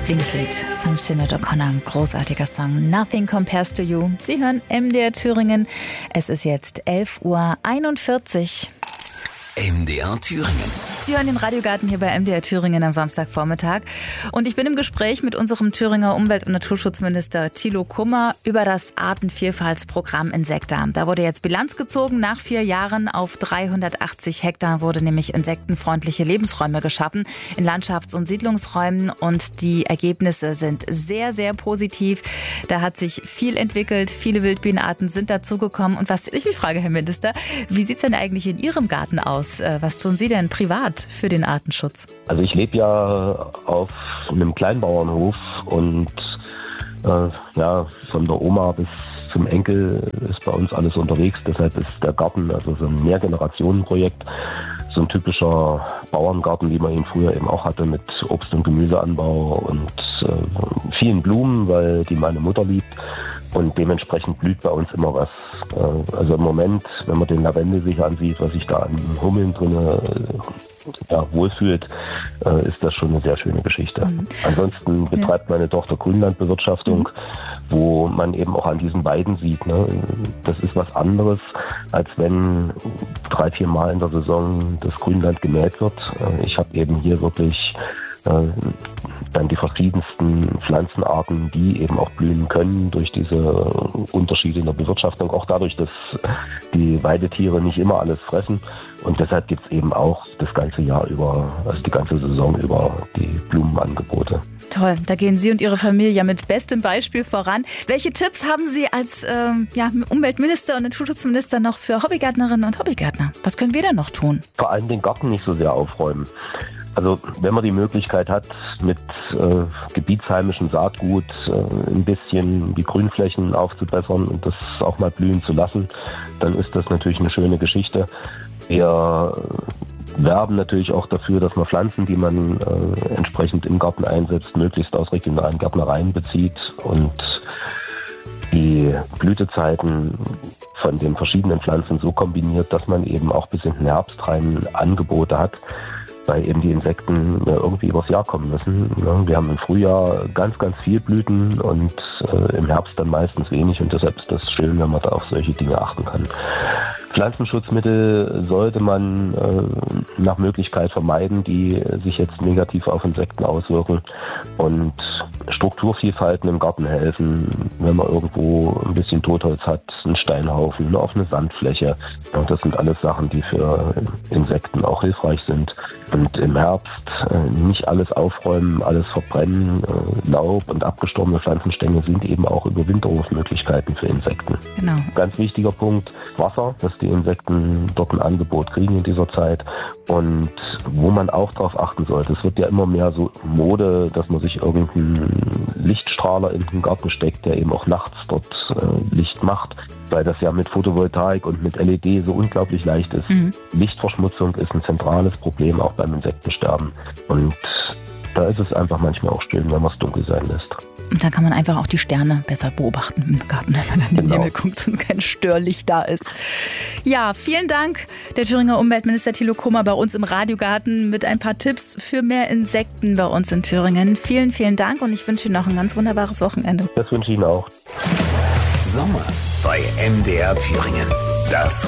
Lieblingslied von Sinead O'Connor. Großartiger Song. Nothing Compares to You. Sie hören MDR Thüringen. Es ist jetzt 11:41 Uhr. MDR Thüringen. Sie hören den Radiogarten hier bei MDR Thüringen am Samstagvormittag. Und ich bin im Gespräch mit unserem Thüringer Umwelt- und Naturschutzminister Thilo Kummer über das Artenvielfaltsprogramm Insekta. Da wurde jetzt Bilanz gezogen. Nach 4 Jahren auf 380 Hektar wurde nämlich insektenfreundliche Lebensräume geschaffen in Landschafts- und Siedlungsräumen. Und die Ergebnisse sind sehr, sehr positiv. Da hat sich viel entwickelt. Viele Wildbienenarten sind dazugekommen. Und was ich mich frage, Herr Minister, wie sieht es denn eigentlich in Ihrem Garten aus? Was tun Sie denn privat für den Artenschutz? Also ich lebe ja auf einem Kleinbauernhof und von der Oma bis zum Enkel ist bei uns alles unterwegs. Deshalb ist der Garten also so ein Mehrgenerationenprojekt, so ein typischer Bauerngarten, wie man ihn früher eben auch hatte, mit Obst- und Gemüseanbau und vielen Blumen, weil die meine Mutter liebt. Und dementsprechend blüht bei uns immer was. Also im Moment, wenn man den Lavendel sich ansieht, was sich da an Hummeln drin wohlfühlt, ist das schon eine sehr schöne Geschichte. Ansonsten betreibt meine Tochter Grünlandbewirtschaftung, wo man eben auch an diesen Weiden sieht, ne? Das ist was anderes, als wenn 3-4 Mal in der Saison das Grünland gemäht wird. Ich habe eben hier wirklich dann die verschiedensten Pflanzenarten, die eben auch blühen können durch diese Unterschiede in der Bewirtschaftung, auch dadurch, dass die Weidetiere nicht immer alles fressen. Und deshalb gibt es eben auch das ganze Jahr über, also die ganze Saison über, die Blumenangebote. Toll, da gehen Sie und Ihre Familie mit bestem Beispiel voran. Welche Tipps haben Sie als Umweltminister und Naturschutzminister noch für Hobbygärtnerinnen und Hobbygärtner? Was können wir denn noch tun? Vor allem den Garten nicht so sehr aufräumen. Also wenn man die Möglichkeit hat, mit gebietsheimischem Saatgut ein bisschen die Grünflächen aufzubessern und das auch mal blühen zu lassen, dann ist das natürlich eine schöne Geschichte. Wir werben natürlich auch dafür, dass man Pflanzen, die man entsprechend im Garten einsetzt, möglichst aus regionalen Gärtnereien bezieht und die Blütezeiten von den verschiedenen Pflanzen so kombiniert, dass man eben auch bis in den Herbst rein Angebote hat, weil eben die Insekten irgendwie übers Jahr kommen müssen. Wir haben im Frühjahr ganz, ganz viel Blüten und im Herbst dann meistens wenig und deshalb ist das schön, wenn man da auf solche Dinge achten kann. Pflanzenschutzmittel sollte man nach Möglichkeit vermeiden, die sich jetzt negativ auf Insekten auswirken, und Strukturvielfalten im Garten helfen, wenn man irgendwo ein bisschen Totholz hat, einen Steinhaufen, eine offene Sandfläche. Und das sind alles Sachen, die für Insekten auch hilfreich sind. Und im Herbst nicht alles aufräumen, alles verbrennen. Laub und abgestorbene Pflanzenstängel sind eben auch Überwinterungsmöglichkeiten für Insekten. Genau. Ganz wichtiger Punkt, Wasser, dass die Insekten dort ein Angebot kriegen in dieser Zeit. Und wo man auch darauf achten sollte, es wird ja immer mehr so Mode, dass man sich irgendeinen Lichtstrahler in den Garten steckt, der eben auch nachts dort Licht macht, weil das ja mit Photovoltaik und mit LED so unglaublich leicht ist. Lichtverschmutzung ist ein zentrales Problem, auch beim Insektensterben. Und da ist es einfach manchmal auch schön, wenn man es dunkel sein lässt. Und dann kann man einfach auch die Sterne besser beobachten im Garten, wenn man an den Himmel guckt und kein Störlicht da ist. Ja, vielen Dank, der Thüringer Umweltminister Thilo Kummer bei uns im Radiogarten mit ein paar Tipps für mehr Insekten bei uns in Thüringen. Vielen, vielen Dank und ich wünsche Ihnen noch ein ganz wunderbares Wochenende. Das wünsche ich Ihnen auch. Sommer bei MDR Thüringen. Das